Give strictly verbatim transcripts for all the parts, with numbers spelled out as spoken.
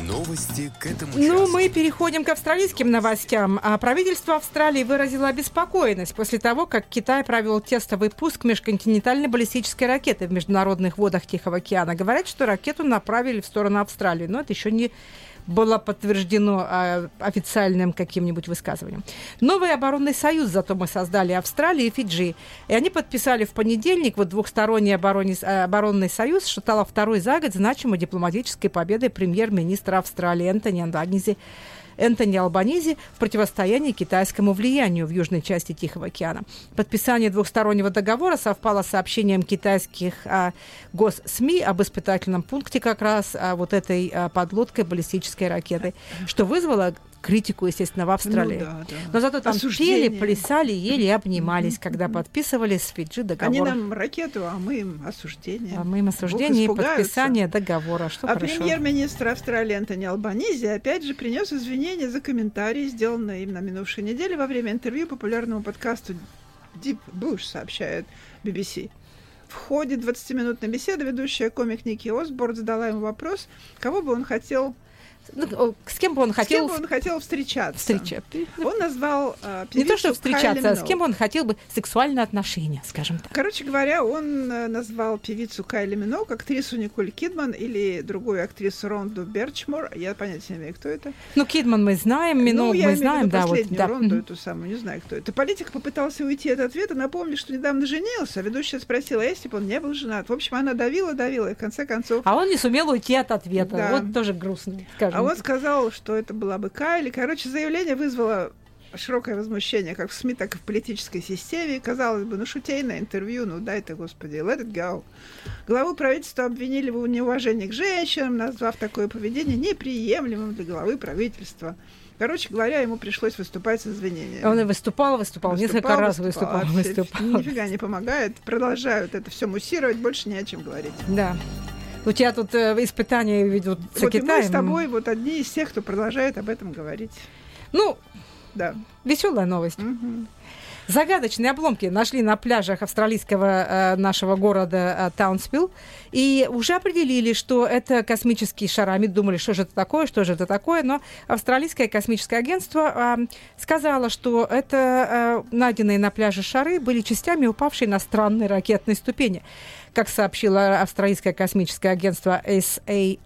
Новости к этому часу. Ну, мы переходим к австралийским новостям. А правительство Австралии выразило обеспокоенность после того, как Китай провел тестовый пуск межконтинентальной баллистической ракеты в международных водах Тихого океана. Говорят, что ракету направили в сторону Австралии, но это еще не было подтверждено а, официальным каким-нибудь высказыванием. Новый оборонный союз зато мы создали Австралия и Фиджи. И они подписали в понедельник вот двухсторонний оборонный, оборонный союз, что стало второй за год значимой дипломатической победой премьер-министра Австралии Энтони Албанизи, Энтони Албанизи в противостоянии китайскому влиянию в южной части Тихого океана. Подписание двухстороннего договора совпало с сообщением китайских а, госсми об испытательном пункте как раз а, вот этой а, подлодкой баллистической ракеты, что вызвало критику, естественно, в Австралии. Ну, да, да. Но зато там Осуждение. пели, плясали, ели и обнимались, mm-hmm. когда подписывали с Фиджи договор. Они нам ракету, а мы им осуждение. А мы им осуждение и подписание договора. Что а хорошо. Премьер-министр Австралии Энтони Албанизи опять же принес извинения за комментарии, сделанные им на минувшей неделе во время интервью популярному подкасту Deep Bush, сообщает би би си. В ходе двадцатиминутной беседы ведущая комик Ники Осборн задала ему вопрос, кого бы он хотел... Ну, с кем бы он хотел... С кем бы он хотел встречаться? Встреча. Он назвал э, певицу Не то, что встречаться, Кайли а с кем бы он хотел бы сексуальные отношения, скажем так. Короче говоря, он э, назвал певицу Кайли Миноуг, актрису Николь Кидман или другую актрису Ронду Берчмор. Я понятия не имею, кто это. Ну, Кидман мы знаем, Миноуг ну, мы знаем, да. последнюю Вот, да. Ронду, эту самую, не знаю, кто это. Политик попытался уйти от ответа, напомнив, что недавно женился. Ведущая спросила, если бы он не был женат. В общем, она давила-давила, и в конце концов... А он не сумел уйти от ответа. Да. Вот тоже грустно, скажем. А он сказал, что это была бы Кайли. Короче, заявление вызвало широкое возмущение как в СМИ, так и в политической системе. Казалось бы, ну шутейное интервью, ну дай ты, господи, let it go. Главу правительства обвинили в неуважении к женщинам, назвав такое поведение неприемлемым для главы правительства. Короче говоря, ему пришлось выступать с извинениями. Он и выступал, выступал, выступал несколько раз выступал, выступал. выступал. Нифига не помогает. Продолжают это все муссировать, больше не о чем говорить. Да. У тебя тут э, испытания ведут с вот Китаем. И мы с тобой вот одни из тех, кто продолжает об этом говорить. Ну, да. Веселая новость. Угу. Загадочные обломки нашли на пляжах австралийского э, нашего города э, Таунсвилл. И уже определили, что это космические шары. Они думали, что же это такое, что же это такое. Но австралийское космическое агентство э, сказало, что это э, найденные на пляже шары были частями упавшей на странной ракетной ступени. Как сообщило австралийское космическое агентство эй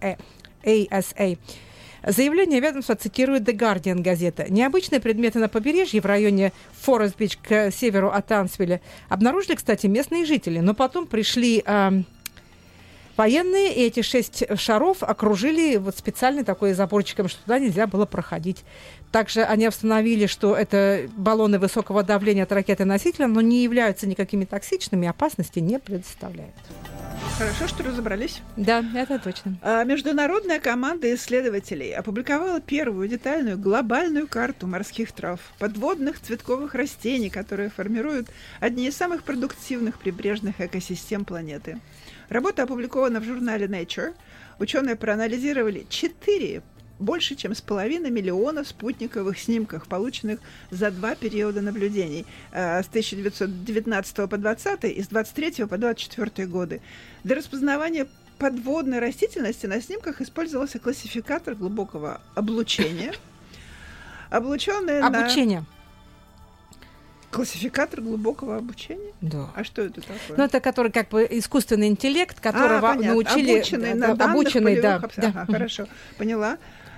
эс эй. Заявление ведомства цитирует The Guardian газета. Необычные предметы на побережье в районе Форест-Бич к северу от Таунсвилля обнаружили, кстати, местные жители. Но потом пришли э, военные, и эти шесть шаров окружили вот специально такой заборчиком, что туда нельзя было проходить. Также они установили, что это баллоны высокого давления от ракеты-носителя, но не являются никакими токсичными, опасности не представляют. Хорошо, что разобрались. Да, это точно. А, международная команда исследователей опубликовала первую детальную глобальную карту морских трав, подводных цветковых растений, которые формируют одни из самых продуктивных прибрежных экосистем планеты. Работа опубликована в журнале Nature. Ученые проанализировали четыре больше, чем с половиной миллиона спутниковых снимков, полученных за два периода наблюдений э, с тысяча девятьсот девятнадцатого по двадцатый и с двадцать третьего по двадцать четвёртый годы. Для распознавания подводной растительности на снимках использовался классификатор глубокого облучения. Облученные Обучение. На... Классификатор глубокого обучения? Да. А что это такое? Ну, это который как бы искусственный интеллект, которого а, научили... Обученный да, на данных обученный, полевых да, обстоятельствах. да. Ага, хорошо, поняла.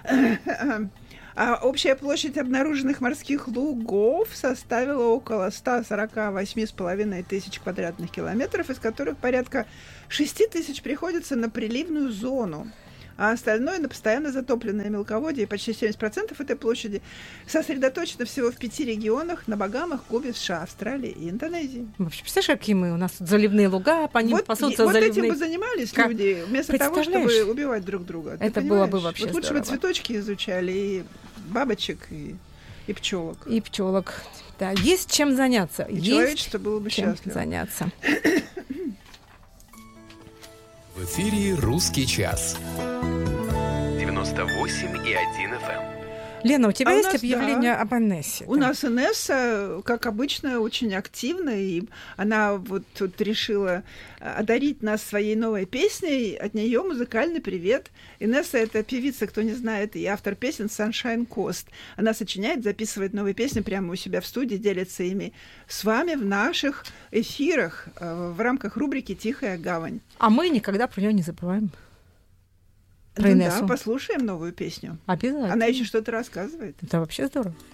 А общая площадь обнаруженных морских лугов составила около сто сорок восемь с половиной тысяч квадратных километров, из которых порядка шесть тысяч приходится на приливную зону, а остальное на постоянно затопленное мелководье. И почти семьдесят процентов этой площади сосредоточено всего в пяти регионах: на Багамах, Кубе, США, Австралии и Индонезии. Вообще, представляешь, какие мы? У нас тут заливные луга, по ним вот, пасутся вот заливные... этим бы занимались как? люди, вместо того, чтобы убивать друг друга. Это было бы вообще вот лучше здорово. бы цветочки изучали, и бабочек, и, и пчелок. И пчелок. Да, есть чем заняться. И есть человечество было бы чем счастливо. заняться. В эфире «Русский час». девяносто восемь и один эф эм. Лена, у тебя А у есть нас, объявление да. об Инессе? У нас Инесса, как обычно, очень активна, и она вот тут решила одарить нас своей новой песней. От нее музыкальный привет. Инесса — это певица, кто не знает, и автор песен Sunshine Coast. Она сочиняет, записывает новые песни прямо у себя в студии, делится ими с вами в наших эфирах в рамках рубрики «Тихая гавань». А мы никогда про нее не забываем. Про Ну Инессу. да, послушаем новую песню. Обязательно. Она еще что-то рассказывает. Это вообще здорово.